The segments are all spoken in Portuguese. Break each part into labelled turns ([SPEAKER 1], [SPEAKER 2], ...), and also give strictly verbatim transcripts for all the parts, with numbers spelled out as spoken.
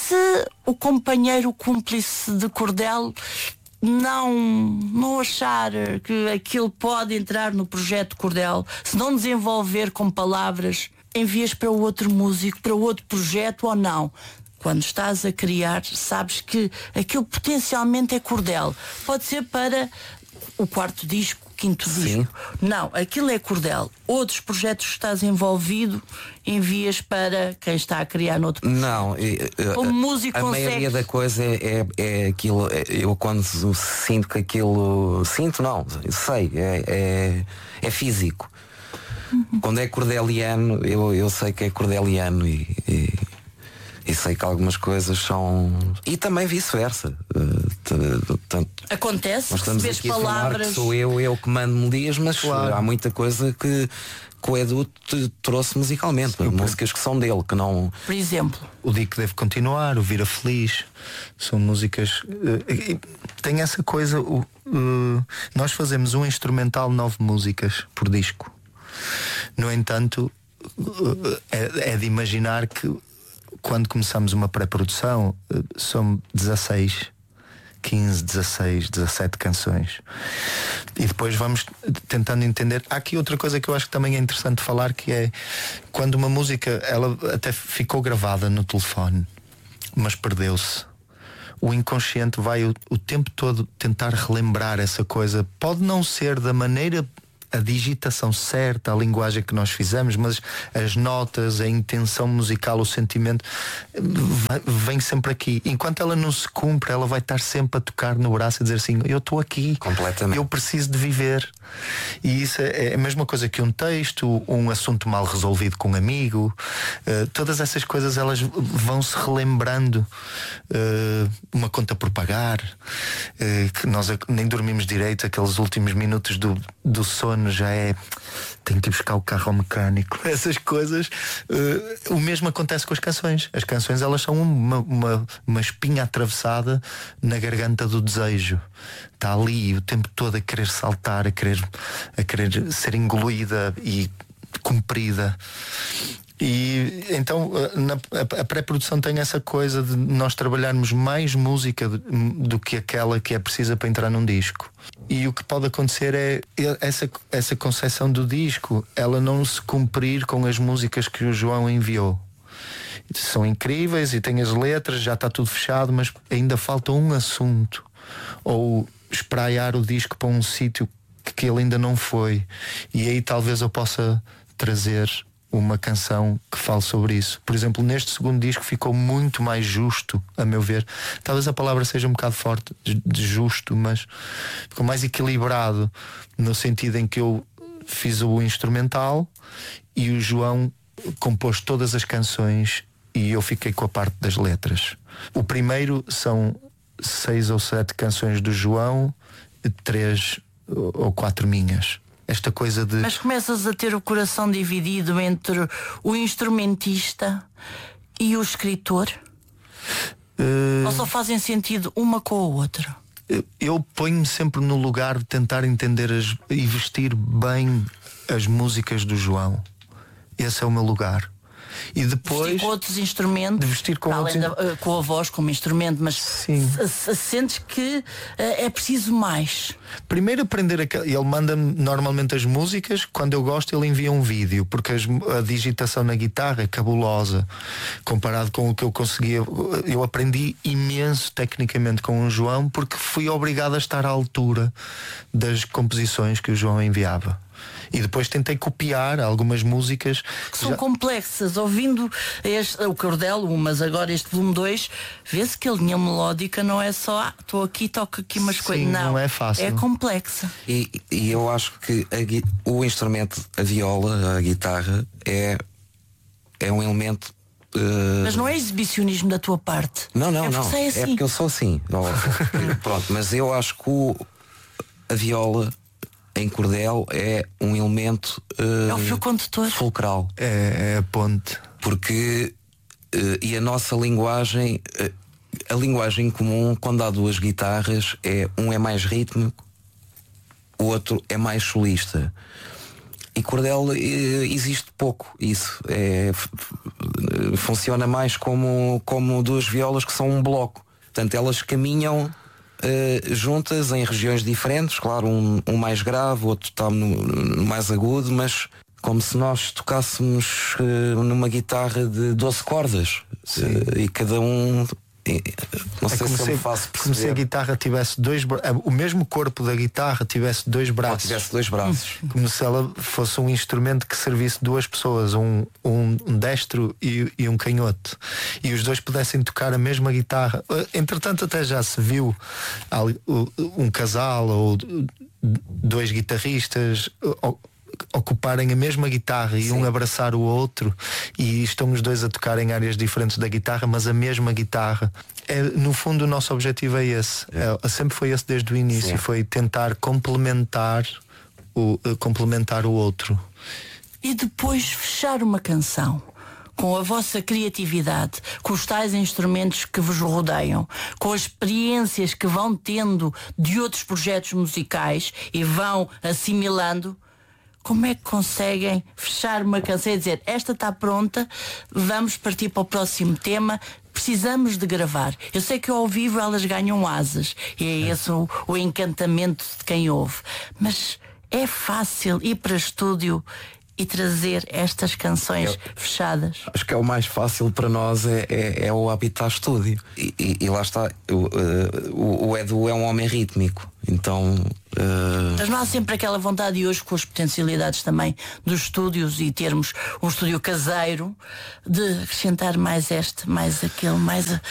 [SPEAKER 1] se o companheiro cúmplice de cordel não, não achar que aquilo pode entrar no projeto cordel, se não desenvolver com palavras, envias para o outro músico, para o outro projeto ou não? Quando estás a criar, sabes que aquilo potencialmente é cordel. Pode ser para o quarto disco, quinto
[SPEAKER 2] Sim.
[SPEAKER 1] disco. Não, aquilo é cordel. Outros projetos que estás envolvido, envias para quem está a criar no outro.
[SPEAKER 2] Não,
[SPEAKER 1] Como músico
[SPEAKER 2] a
[SPEAKER 1] consegue...
[SPEAKER 2] maioria da coisa é, é, é aquilo. É, eu quando sinto que aquilo. Sinto, não, sei, é, é, é físico. Uhum. Quando é cordeliano, eu, eu sei que é cordeliano e, e, e sei que algumas coisas são. E também vice-versa.
[SPEAKER 1] Acontece,
[SPEAKER 2] nós estamos
[SPEAKER 1] recebes
[SPEAKER 2] aqui a falar
[SPEAKER 1] palavras.
[SPEAKER 2] que sou eu, eu que mando melodias, mas claro, há muita coisa que, que o Edu te trouxe musicalmente, eu, músicas que são dele, que não.
[SPEAKER 1] Por exemplo,
[SPEAKER 3] o Dico Deve Continuar, o Vira Feliz, são músicas. Uh, tem essa coisa. Uh, uh, nós fazemos um instrumental, nove músicas por disco. No entanto, uh, é, é de imaginar que quando começamos uma pré-produção, uh, são dezasseis, quinze, dezasseis, dezassete canções. E depois vamos tentando entender. Há aqui outra coisa que eu acho que também é interessante falar, que é quando uma música, ela até ficou gravada no telefone, mas perdeu-se. O inconsciente vai o, o tempo todo tentar relembrar essa coisa. Pode não ser da maneira, a digitação certa, a linguagem que nós fizemos, mas as notas, a intenção musical, o sentimento vem sempre aqui. Enquanto ela não se cumpre, ela vai estar sempre a tocar no braço e dizer assim: eu estou aqui,
[SPEAKER 2] completamente,
[SPEAKER 3] eu preciso de viver. E isso é a mesma coisa que um texto, um assunto mal resolvido com um amigo. Uh, todas essas coisas, elas vão se relembrando. Uh, uma conta por pagar, uh, que nós nem dormimos direito, aqueles últimos minutos do, do sono já é, tenho que ir buscar o carro ao mecânico. Essas coisas. Uh, o mesmo acontece com as canções. As canções, elas são uma, uma, uma espinha atravessada na garganta do desejo. Está ali o tempo todo a querer saltar, a querer, a querer ser engolida e cumprida. E então na, a, a pré-produção tem essa coisa de nós trabalharmos mais música do, do que aquela que é precisa para entrar num disco. E o que pode acontecer é essa, essa concepção do disco, ela não se cumprir com as músicas que o João enviou. São incríveis e tem as letras, já está tudo fechado, mas ainda falta um assunto. Ou espraiar o disco para um sítio que ele ainda não foi. E aí talvez eu possa trazer uma canção que fale sobre isso. Por exemplo, neste segundo disco ficou muito mais justo, a meu ver. Talvez a palavra seja um bocado forte, de justo, mas ficou mais equilibrado, no sentido em que eu fiz o instrumental e o João compôs todas as canções e eu fiquei com a parte das letras. O primeiro são seis ou sete canções do João, três ou quatro minhas. Esta coisa de...
[SPEAKER 1] Mas começas a ter o coração dividido entre o instrumentista e o escritor? Uh... Ou só fazem sentido uma com a outra?
[SPEAKER 3] Eu ponho-me sempre no lugar de tentar entender as, e vestir bem as músicas do João. Esse é o meu lugar. E depois
[SPEAKER 1] vestir com outros instrumentos,
[SPEAKER 3] de vestir com,
[SPEAKER 1] além
[SPEAKER 3] outros...
[SPEAKER 1] da, com a voz como instrumento, mas
[SPEAKER 3] sim.
[SPEAKER 1] Sentes que uh, é preciso mais.
[SPEAKER 3] Primeiro aprender a... Ele manda-me normalmente as músicas. Quando eu gosto ele envia um vídeo, porque as, a digitação na guitarra é cabulosa comparado com o que eu conseguia. Eu aprendi imenso tecnicamente com o João, porque fui obrigado a estar à altura das composições que o João enviava. E depois tentei copiar algumas músicas
[SPEAKER 1] que são
[SPEAKER 3] já...
[SPEAKER 1] complexas. Ouvindo este, o Cordel, mas agora este volume dois, vê-se que a linha melódica não é só estou ah, aqui, toco aqui umas coisas. Não,
[SPEAKER 3] não é fácil.
[SPEAKER 1] É complexa.
[SPEAKER 2] E, e eu acho que a, o instrumento, a viola, a guitarra, é, é um elemento. Uh...
[SPEAKER 1] Mas não é exibicionismo da tua parte.
[SPEAKER 2] Não, não,
[SPEAKER 1] é
[SPEAKER 2] não.
[SPEAKER 1] É, assim.
[SPEAKER 2] É porque eu sou assim. Pronto, mas eu acho que o, a viola em cordel é um elemento uh,
[SPEAKER 1] é o fio condutor,
[SPEAKER 2] fulcral.
[SPEAKER 3] É, é a ponte.
[SPEAKER 2] Porque uh, e a nossa linguagem, uh, a linguagem comum, quando há duas guitarras, é um é mais rítmico, o outro é mais solista. E cordel existe pouco isso. É, funciona mais como, como duas violas que são um bloco. Portanto, elas caminham uh, juntas em regiões diferentes. Claro, um, um mais grave, outro está no, no mais agudo, mas como se nós tocássemos uh, numa guitarra de doze cordas. Uh, e cada um... Não sei
[SPEAKER 3] é como
[SPEAKER 2] se,
[SPEAKER 3] se,
[SPEAKER 2] eu faço
[SPEAKER 3] como se a guitarra tivesse dois bra... o mesmo corpo da guitarra tivesse dois braços.
[SPEAKER 2] Ou tivesse dois braços.
[SPEAKER 3] Como se ela fosse um instrumento que servisse duas pessoas, um, um destro e, e um canhoto. E os dois pudessem tocar a mesma guitarra. Entretanto, até já se viu um casal ou dois guitarristas ocuparem a mesma guitarra e Sim. um abraçar o outro, e estão os dois a tocar em áreas diferentes da guitarra, mas a mesma guitarra. É, no fundo, o nosso objetivo é esse. É, sempre foi esse desde o início. Sim. Foi tentar complementar o, complementar o outro.
[SPEAKER 1] E depois fechar uma canção com a vossa criatividade, com os tais instrumentos que vos rodeiam, com as experiências que vão tendo de outros projetos musicais e vão assimilando. Como é que conseguem fechar uma canção e dizer, esta está pronta, vamos partir para o próximo tema, precisamos de gravar? Eu sei que ao vivo elas ganham asas, e é esse o, o encantamento de quem ouve, mas é fácil ir para estúdio e trazer estas canções eu, fechadas?
[SPEAKER 2] Acho que é o mais fácil para nós é, é, é o habitar estúdio. E, e, e lá está, o, uh, o Edu é um homem rítmico, então... Uh...
[SPEAKER 1] Mas não há sempre aquela vontade, e hoje com as potencialidades também dos estúdios e termos um estúdio caseiro, de acrescentar mais este, mais aquele, mais... A...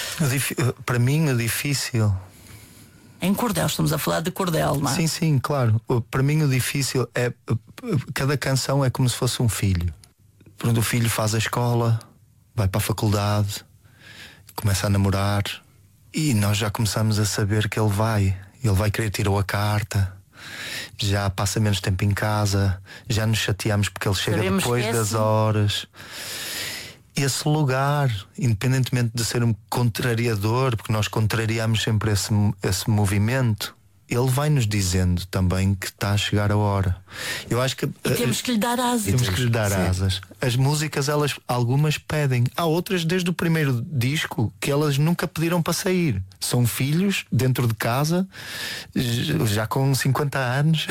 [SPEAKER 3] Para mim é difícil...
[SPEAKER 1] Em cordel, estamos a falar de cordel, não é?
[SPEAKER 3] Sim, sim, claro. Para mim o difícil é... Cada canção é como se fosse um filho. Quando o filho faz a escola, vai para a faculdade, começa a namorar, e nós já começamos a saber que ele vai. Ele vai querer tirar a carta, já passa menos tempo em casa, já nos chateamos porque ele chega Sabemos depois é das assim. horas. Esse lugar, independentemente de ser um contrariador, porque nós contrariamos sempre esse, esse movimento, ele vai nos dizendo também que está a chegar a hora. Eu acho que
[SPEAKER 1] e temos que lhe dar asas.
[SPEAKER 3] Temos que lhe dar Sim. asas. As músicas, elas, algumas pedem. Há outras desde o primeiro disco que elas nunca pediram para sair. São filhos dentro de casa, já com cinquenta anos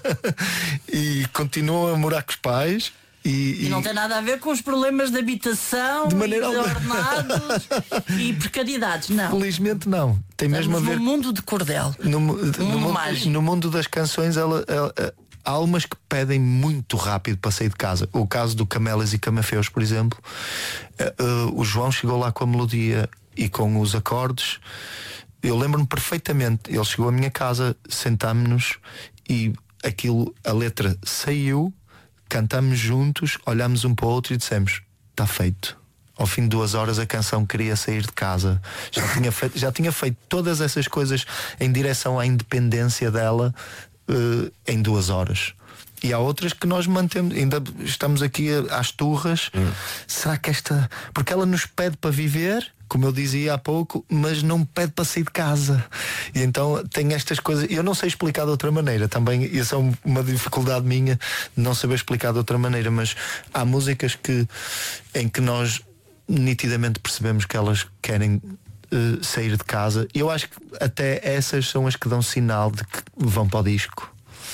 [SPEAKER 3] e continuam a morar com os pais. E,
[SPEAKER 1] e não tem nada a ver com os problemas de habitação,
[SPEAKER 3] de maneira
[SPEAKER 1] e de ordenados e precariedades, não.
[SPEAKER 3] Felizmente não. Tem
[SPEAKER 1] Estamos
[SPEAKER 3] mesmo a ver
[SPEAKER 1] no mundo de cordel.
[SPEAKER 3] No, no,
[SPEAKER 1] mundo
[SPEAKER 3] mundo,
[SPEAKER 1] mágico.
[SPEAKER 3] no mundo das canções, ela, ela, há algumas que pedem muito rápido para sair de casa. O caso do Camélias e Camafeus, por exemplo, uh, uh, o João chegou lá com a melodia e com os acordes. Eu lembro-me perfeitamente. Ele chegou à minha casa, sentámos-nos e aquilo, a letra saiu. Cantamos juntos, olhámos um para o outro e dissemos, está feito. Ao fim de duas horas a canção queria sair de casa. Já tinha feito, já tinha feito todas essas coisas em direção à independência dela uh, em duas horas. E há outras que nós mantemos, ainda estamos aqui às turras. Hum. Será que esta... Porque ela nos pede para viver, como eu dizia há pouco, mas não me pede para sair de casa. E então tem estas coisas. Eu não sei explicar de outra maneira. Também isso é uma dificuldade minha, de não saber explicar de outra maneira. Mas há músicas que, em que nós nitidamente percebemos que elas querem uh, sair de casa. E eu acho que até essas são as que dão sinal de que vão para o disco.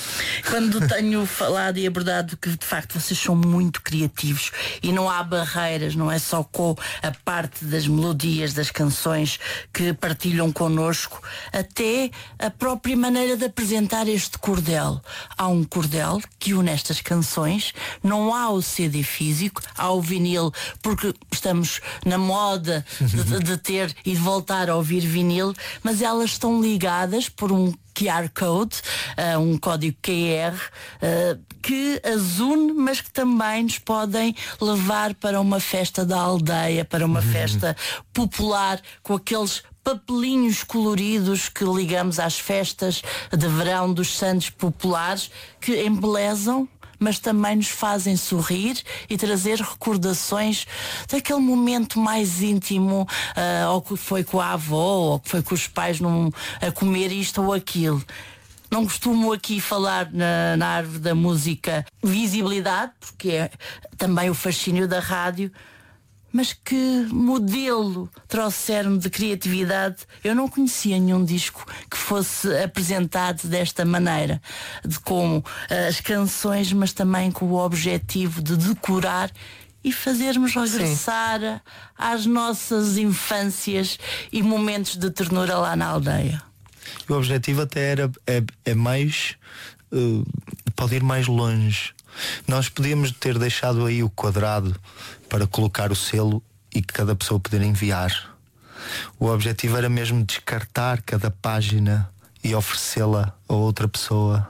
[SPEAKER 1] Quando tenho falado e abordado que de facto vocês são muito criativos e não há barreiras, não é só com a parte das melodias, das canções que partilham connosco, até a própria maneira de apresentar este cordel. Há um cordel que une estas canções, não há o C D físico, há o vinil, porque estamos na moda de, de ter e de voltar a ouvir vinil, mas elas estão ligadas por um Q R Code, uh, um código Q R, uh, que as une, mas que também nos podem levar para uma festa da aldeia, para uma uhum. festa popular, com aqueles papelinhos coloridos que ligamos às festas de verão dos santos populares, que embelezam, mas também nos fazem sorrir e trazer recordações daquele momento mais íntimo, uh, ou que foi com a avó, ou que foi com os pais num, a comer isto ou aquilo. não costumo aqui falar na, na árvore da música visibilidade, porque é também o fascínio da rádio, mas que modelo trouxeram de criatividade. Eu não conhecia nenhum disco que fosse apresentado desta maneira, de como as canções, mas também com o objetivo de decorar e fazermos regressar Sim. às nossas infâncias e momentos de ternura lá na aldeia.
[SPEAKER 3] O objetivo até era é, é mais uh, pode ir mais longe. Nós podíamos ter deixado aí o quadrado para colocar o selo e cada pessoa poder enviar. O objetivo era mesmo descartar cada página e oferecê-la a outra pessoa.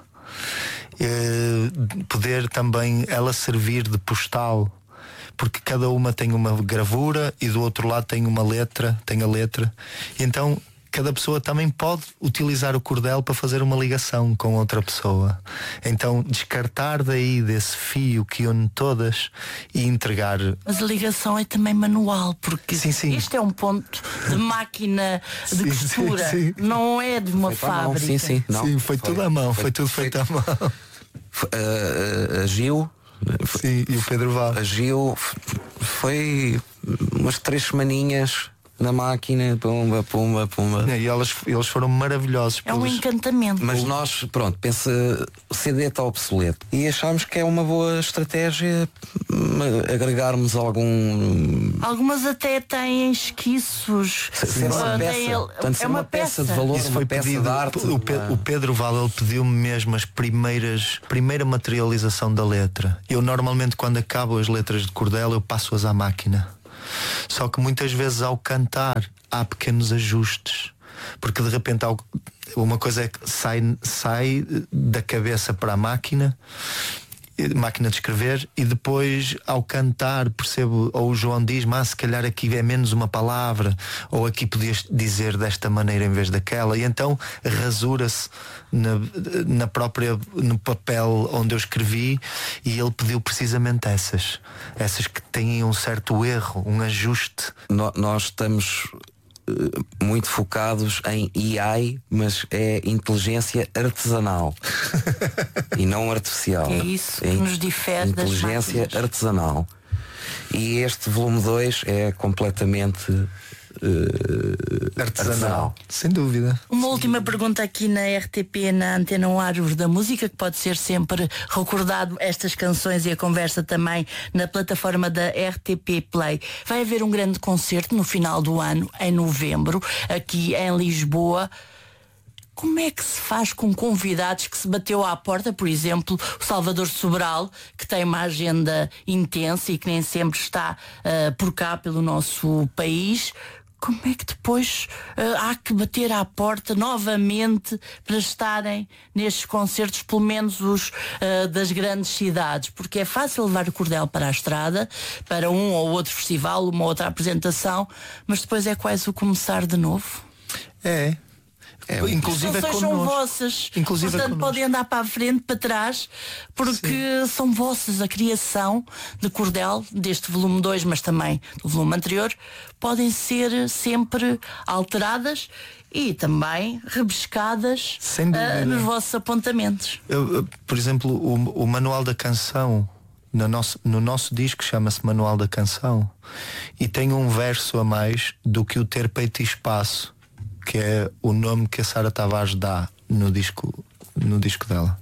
[SPEAKER 3] Uh, poder também ela servir de postal, porque cada uma tem uma gravura e do outro lado tem uma letra, tem a letra. E então cada pessoa também pode utilizar o cordel para fazer uma ligação com outra pessoa. Então descartar daí desse fio que une todas e entregar.
[SPEAKER 1] Mas a ligação é também manual, porque
[SPEAKER 3] sim, sim.
[SPEAKER 1] isto é um ponto de máquina de sim, costura, sim, sim. Não é de uma foi fábrica.
[SPEAKER 2] Sim, sim, não.
[SPEAKER 3] sim foi, foi tudo à mão, foi, foi tudo feito à mão.
[SPEAKER 2] A, a, a Gil
[SPEAKER 3] sim, e o Pedro Val.
[SPEAKER 2] A Gil foi umas três semaninhas na máquina, pumba, pumba, pumba.
[SPEAKER 3] E elas, eles foram maravilhosos.
[SPEAKER 1] É um encantamento.
[SPEAKER 2] Mas nós, pronto, pensa, o C D está obsoleto e achámos que é uma boa estratégia agregarmos algum.
[SPEAKER 1] Algumas até têm esquiços.
[SPEAKER 2] Ser uma peça.
[SPEAKER 1] Ele...
[SPEAKER 2] Portanto,
[SPEAKER 1] é uma,
[SPEAKER 2] uma peça, peça de valor,
[SPEAKER 3] Isso
[SPEAKER 2] uma
[SPEAKER 3] foi
[SPEAKER 2] peça
[SPEAKER 3] pedido,
[SPEAKER 2] de arte.
[SPEAKER 3] O, Pe o Pedro Val pediu-me mesmo as primeiras primeira materialização da letra. Eu normalmente quando acabo as letras de cordel eu passo-as à máquina. Só que muitas vezes ao cantar há pequenos ajustes, porque de repente uma coisa é que sai, sai da cabeça para a máquina, máquina de escrever, e depois ao cantar percebo, ou o João diz, mas se calhar aqui é menos uma palavra, ou aqui podias dizer desta maneira em vez daquela, e então rasura-se na, na própria, no papel onde eu escrevi, e ele pediu precisamente essas essas que têm um certo erro, um ajuste.
[SPEAKER 2] No, nós estamos muito focados em A I, mas é inteligência artesanal e não artificial.
[SPEAKER 1] É isso que é nos difere das
[SPEAKER 2] inteligência
[SPEAKER 1] máquinas.
[SPEAKER 2] Artesanal. E este volume dois é completamente uh, artesanal. artesanal.
[SPEAKER 3] Sem dúvida.
[SPEAKER 1] Uma última pergunta aqui na R T P, na Antena um Árvore da Música, que pode ser sempre recordado, estas canções e a conversa também na plataforma da R T P Play. Vai haver um grande concerto no final do ano, em novembro, aqui em Lisboa. Como é que se faz com convidados que se bateu à porta, por exemplo, o Salvador Sobral, que tem uma agenda intensa e que nem sempre está uh, por cá pelo nosso país? Como é que depois uh, há que bater à porta novamente para estarem nestes concertos, pelo menos os uh, das grandes cidades? Porque é fácil levar o cordel para a estrada, para um ou outro festival, uma outra apresentação, mas depois é quase o começar de novo.
[SPEAKER 3] É. É, inclusive
[SPEAKER 1] as canções
[SPEAKER 3] é
[SPEAKER 1] são vossas,
[SPEAKER 3] inclusive
[SPEAKER 1] portanto
[SPEAKER 3] é
[SPEAKER 1] podem andar para a frente, para trás, porque Sim. são vossas. A criação de cordel deste volume dois, mas também do volume anterior, podem ser sempre alteradas e também rebuscadas uh, nos vossos apontamentos.
[SPEAKER 3] Eu, eu, por exemplo, o, o Manual da Canção no nosso, no nosso disco chama-se Manual da Canção e tem um verso a mais do que o Ter Peito e Espaço, que é o nome que a Sara Tavares dá no disco, no disco dela.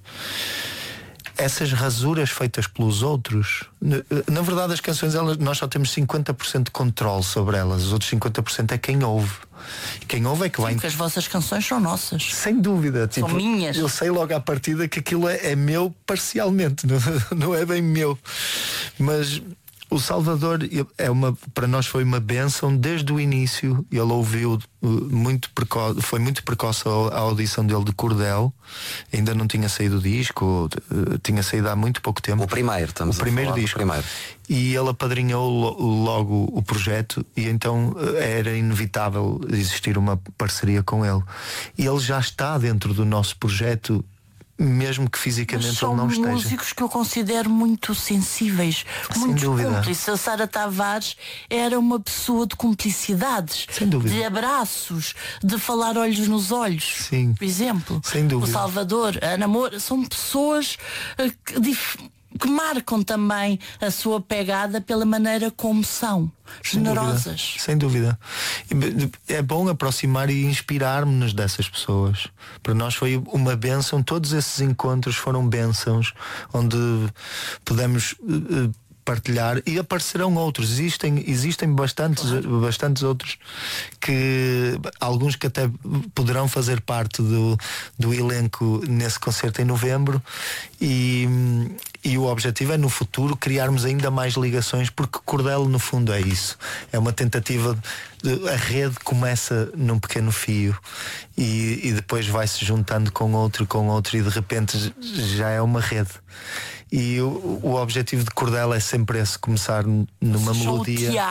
[SPEAKER 3] Essas rasuras feitas pelos outros, na verdade as canções, elas, nós só temos cinquenta por cento de controle sobre elas, os outros cinquenta por cento é quem ouve. Quem ouve é que vai.
[SPEAKER 1] Sim, porque as vossas canções são nossas.
[SPEAKER 3] Sem dúvida.
[SPEAKER 1] São
[SPEAKER 3] tipo,
[SPEAKER 1] minhas.
[SPEAKER 3] Eu sei logo à partida que aquilo é, é meu parcialmente, não, não é bem meu. Mas o Salvador é uma, para nós foi uma bênção desde o início. Ele ouviu muito precoce, foi muito precoce a audição dele de cordel. Ainda não tinha saído o disco, tinha saído há muito pouco tempo.
[SPEAKER 2] O primeiro, estamos
[SPEAKER 3] o primeiro
[SPEAKER 2] a falar
[SPEAKER 3] disco.
[SPEAKER 2] Do primeiro.
[SPEAKER 3] E ele apadrinhou logo o projeto e então era inevitável existir uma parceria com ele. E ele já está dentro do nosso projeto mesmo que fisicamente ele não esteja.
[SPEAKER 1] São músicos que eu considero muito sensíveis,
[SPEAKER 3] Sem
[SPEAKER 1] muito
[SPEAKER 3] dúvida.
[SPEAKER 1] cúmplices. A Sara Tavares era uma pessoa de cumplicidades,
[SPEAKER 3] Sem dúvida.
[SPEAKER 1] de abraços, de falar olhos nos olhos.
[SPEAKER 3] Sim.
[SPEAKER 1] Por exemplo,
[SPEAKER 3] Sem dúvida.
[SPEAKER 1] o Salvador, a Ana Moura, são pessoas uh, que, dif- que marcam também a sua pegada pela maneira como são,
[SPEAKER 3] Sem
[SPEAKER 1] generosas.
[SPEAKER 3] dúvida. Sem dúvida. É bom aproximar e inspirar-nos dessas pessoas. Para nós foi uma bênção. Todos esses encontros foram bênçãos onde pudemos uh, partilhar, e aparecerão outros. Existem, existem bastantes, claro. bastantes outros que alguns que até poderão fazer parte do, do elenco nesse concerto em novembro, e, e o objetivo é no futuro criarmos ainda mais ligações, porque Cordel no fundo é isso, é uma tentativa de, a rede começa num pequeno fio e, e depois vai-se juntando com outro, com outro, e de repente já é uma rede. E o, o objetivo de Cordel é sempre esse, começar numa melodia.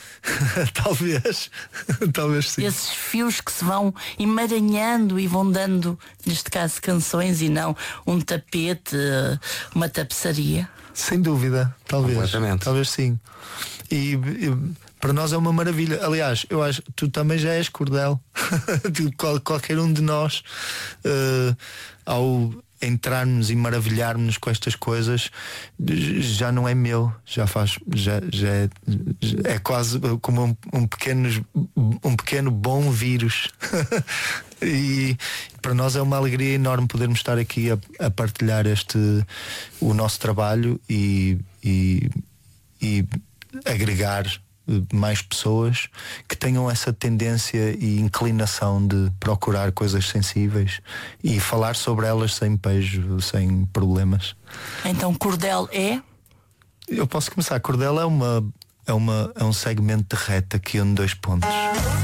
[SPEAKER 3] Talvez, talvez sim.
[SPEAKER 1] Esses fios que se vão emaranhando e vão dando, neste caso, canções e não um tapete, uma tapeçaria.
[SPEAKER 3] Sem dúvida, talvez.
[SPEAKER 2] Completamente.
[SPEAKER 3] Talvez sim. E, e para nós é uma maravilha. Aliás, eu acho que tu também já és Cordel. Qual, qualquer um de nós, uh, ao entrarmos e maravilharmos com estas coisas, já não é meu, já faz, já, já é, já é quase como um, um, pequeno, um pequeno bom vírus. E para nós é uma alegria enorme podermos estar aqui a, a partilhar este, o nosso trabalho e, e, e agregar mais pessoas que tenham essa tendência e inclinação de procurar coisas sensíveis e falar sobre elas sem pejo, sem problemas.
[SPEAKER 1] Então Cordel é?
[SPEAKER 3] Eu posso começar. Cordel é uma, é uma é um segmento de reta que une dois pontos.